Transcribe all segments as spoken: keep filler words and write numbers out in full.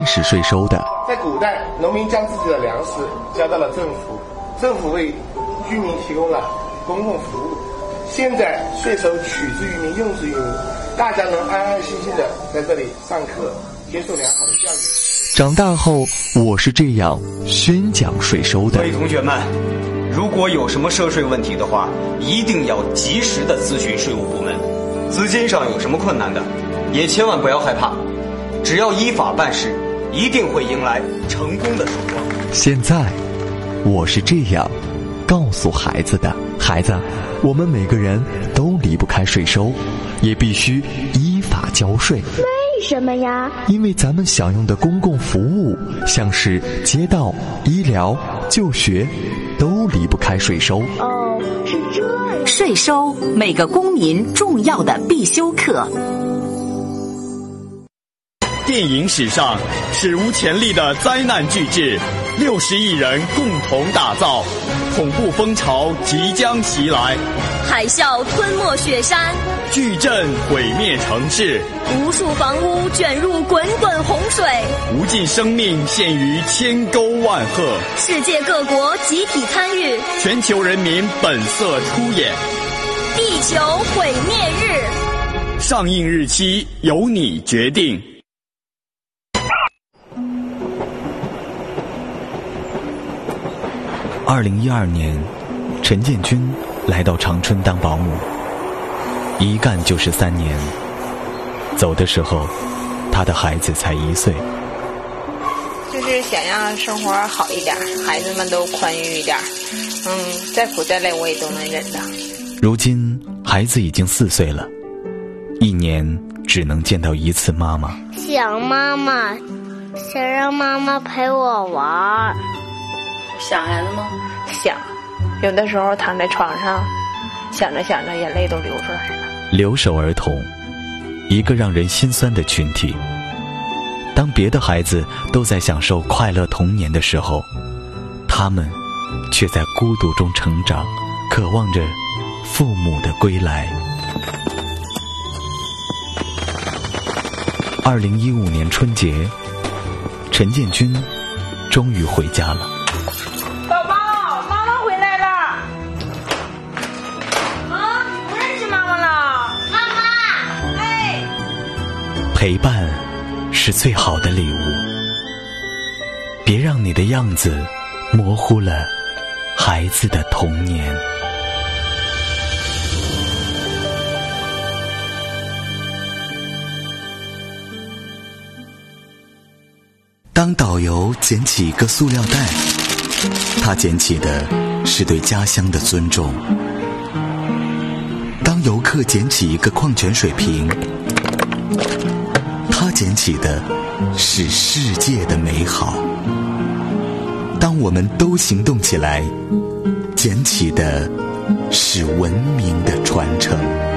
是税收的。 在古代，农民将自己的粮食交到了政府，政府为居民提供了公共服务。现在税收取之于民，用之于民，大家能安安心心的在这里上课，接受良好的教育。 长大后，我是这样宣讲税收的。 各位同学们，如果有什么涉税问题的话，一定要及时的咨询税务部门。资金上有什么困难的，也千万不要害怕，只要依法办事，一定会迎来成功的曙光。 现在，我是这样告诉孩子的：孩子，我们每个人都离不开税收，也必须依法交税。 为什么呀？ 因为咱们享用的公共服务，像是街道、医疗、就学，都离不开税收。 哦，是这样。 税收，每个公民重要的必修课。 电影史上史无前例的灾难巨制，六十亿人共同打造，恐怖风潮即将袭来， 海啸吞没雪山， 巨震毁灭城市， 无数房屋卷入滚滚洪水， 无尽生命陷于千沟万壑， 世界各国集体参与， 全球人民本色出演。 地球毁灭日， 上映日期由你决定。 二零一二年，陈建军来到长春当保姆，一干就是三年。走的时候，他的孩子才一岁。 就是想让生活好一点，孩子们都宽裕一点，嗯，再苦再累我也都能忍的。 如今孩子已经四岁了，一年只能见到一次妈妈。 想妈妈，想让妈妈陪我玩。 想孩子吗？想，有的时候躺在床上，想着想着眼泪都流出来了。 留守儿童，一个让人心酸的群体。当别的孩子都在享受快乐童年的时候，他们却在孤独中成长，渴望着父母的归来。二零一五年春节，陈建军终于回家了。 宝宝，妈妈回来了。啊，你不认识妈妈了？ 妈妈， 哎， 陪伴是最好的礼物，别让你的样子模糊了孩子的童年。当导游捡起一个塑料袋，他捡起的是对家乡的尊重；当游客捡起一个矿泉水瓶，他捡起的是世界的美好。当我们都行动起来，捡起的是文明的传承。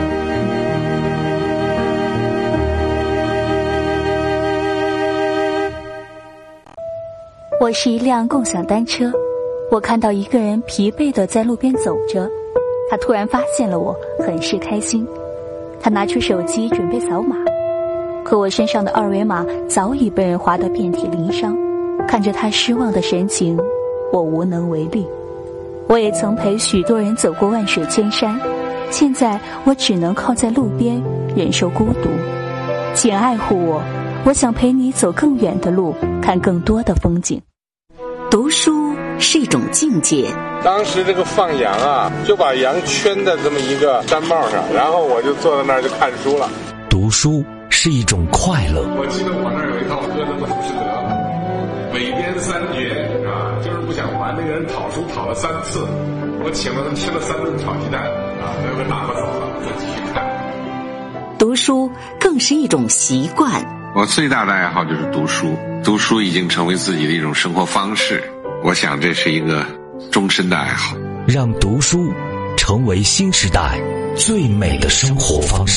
我是一辆共享单车，我看到一个人疲惫地在路边走着，他突然发现了我，很是开心。他拿出手机准备扫码，可我身上的二维码早已被人划得遍体鳞伤。看着他失望的神情，我无能为力。我也曾陪许多人走过万水千山，现在我只能靠在路边忍受孤独。请爱护我，我想陪你走更远的路，看更多的风景。 读书是一种境界。 当时这个放羊啊，就把羊圈在这么一个山帽上，然后我就坐在那儿就看书了。 读书是一种快乐。 我记得我那儿有一套歌叫做《浮士德》，北边三绝啊，就是不想还那个人讨书讨了三次，我请了他吃了三顿炒鸡蛋啊，那个打发走了，我继续看。 读书更是一种习惯。 我最大的爱好就是读书，读书已经成为自己的一种生活方式，我想这是一个终身的爱好。 让读书成为新时代最美的生活方式。